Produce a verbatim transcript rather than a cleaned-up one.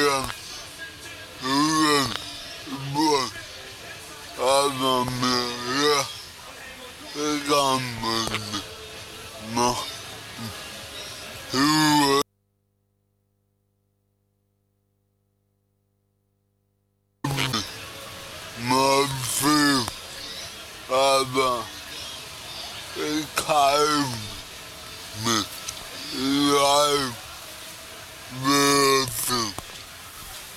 Julian, Julian, Boy, aber mir, ja, ich kann man noch, Julian, mal viel, aber ich kann mich live